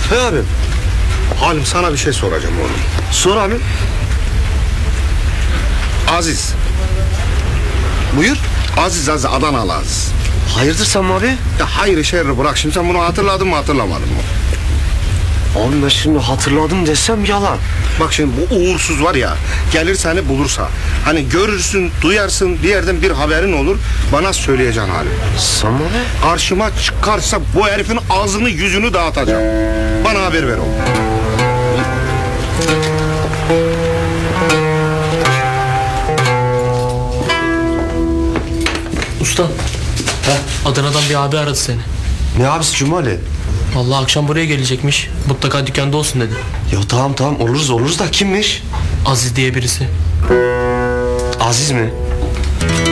He abi. Halim sana bir şey soracağım oğlum. Sor abi. Aziz. Buyur. Aziz Adanalı Aziz. Hayırdır Sami abi? Ya hayır şerri bırak, şimdi sen bunu hatırladın mı hatırlamadın mı? Abi ben şimdi hatırladım desem yalan. Bak şimdi bu uğursuz var ya, gelir seni bulursa, hani görürsün duyarsın bir yerden bir haberin olur, bana söyleyeceksin Halim. Sami abi. Karşıma çıkarsa bu herifin ağzını yüzünü dağıtacağım. Bana haber ver oğlum. Usta. Adana'dan bir abi aradı seni. Ne abisi Cumali? Vallahi akşam buraya gelecekmiş. Mutlaka dükkanda olsun dedi. Ya tamam oluruz da kimmiş? Aziz diye birisi. Aziz mi?